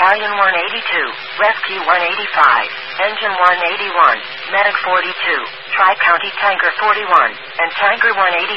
Battalion 182, Rescue 185, Engine 181, Medic 42, Tri-County Tanker 41, and Tanker 185.